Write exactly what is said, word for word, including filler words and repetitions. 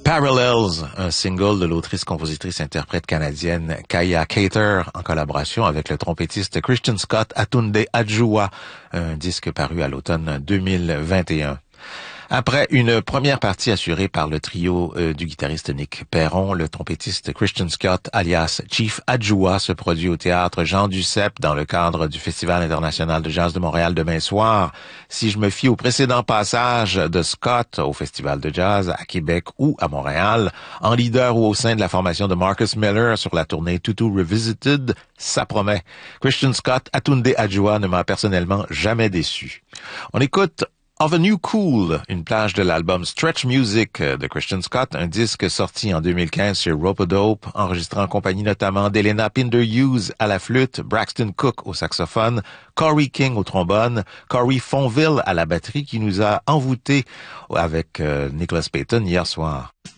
Parallels, un single de l'autrice-compositrice-interprète canadienne Kaya Cater en collaboration avec le trompettiste Christian Scott Atunde Adjuwa, un disque paru à l'automne deux mille vingt et un. Après une première partie assurée par le trio euh, du guitariste Nick Perron, le trompettiste Christian Scott, alias Chief Adjoua, se produit au théâtre Jean Duceppe dans le cadre du Festival international de jazz de Montréal demain soir. Si je me fie au précédent passage de Scott au Festival de jazz à Québec ou à Montréal, en leader ou au sein de la formation de Marcus Miller sur la tournée Tutu Revisited, ça promet. Christian Scott Atunde Adjoua ne m'a personnellement jamais déçu. On écoute Of a New Cool, une plage de l'album Stretch Music de Christian Scott, un disque sorti en deux mille quinze sur Rope-A-Dope, enregistré en compagnie notamment d'Elena Pinder-Hughes à la flûte, Braxton Cook au saxophone, Corey King au trombone, Corey Fonville à la batterie qui nous a envoûtés avec euh, Nicholas Payton hier soir.